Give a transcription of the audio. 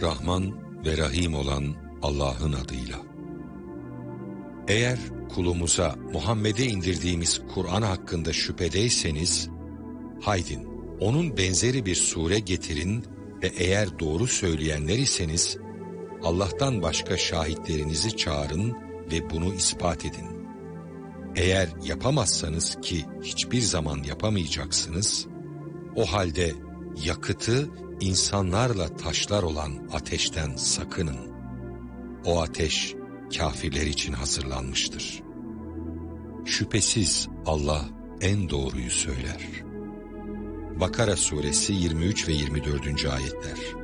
Rahman ve Rahim olan Allah'ın adıyla. Eğer kulumuza Muhammed'e indirdiğimiz Kur'an hakkında şüphedeyseniz, haydin onun benzeri bir sure getirin ve eğer doğru söyleyenler iseniz, Allah'tan başka şahitlerinizi çağırın ve bunu ispat edin. Eğer yapamazsanız ki hiçbir zaman yapamayacaksınız, o halde yakıtı insanlarla taşlar olan ateşten sakının. O ateş kâfirler için hazırlanmıştır. Şüphesiz Allah en doğruyu söyler. Bakara suresi 23 ve 24. ayetler.